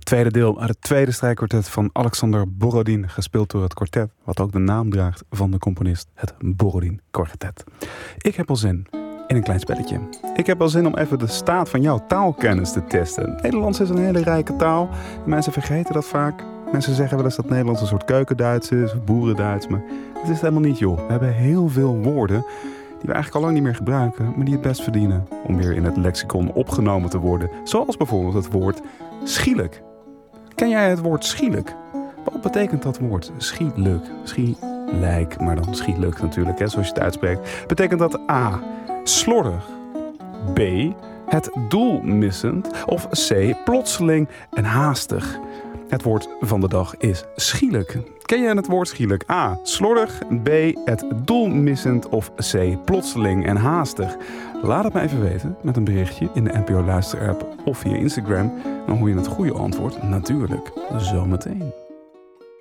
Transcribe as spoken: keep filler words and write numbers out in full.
Tweede deel uit het tweede strijkkwartet van Alexander Borodin, gespeeld door het kwartet, wat ook de naam draagt van de componist, het Borodin Kwartet. Ik heb al zin in een klein spelletje. Ik heb al zin om even de staat van jouw taalkennis te testen. Nederlands is een hele rijke taal. Mensen vergeten dat vaak. Mensen zeggen wel eens dat Nederlands een soort keukenduits is, of boerenduits, maar het is het helemaal niet, joh. We hebben heel veel woorden die we eigenlijk al lang niet meer gebruiken, maar die het best verdienen om weer in het lexicon opgenomen te worden. Zoals bijvoorbeeld het woord schielijk. Ken jij het woord schielijk? Wat betekent dat woord? Schielijk. Schielijk, maar dan schielijk natuurlijk, hè, zoals je het uitspreekt. Betekent dat A, slordig, B, het doel missend, of C, plotseling en haastig? Het woord van de dag is schielijk. Ken jij het woord schielijk? A, slordig, B, het doel missend, of C, plotseling en haastig? Laat het me even weten met een berichtje in de N P O Luister-app of via Instagram. Dan hoor je het goede antwoord natuurlijk zometeen.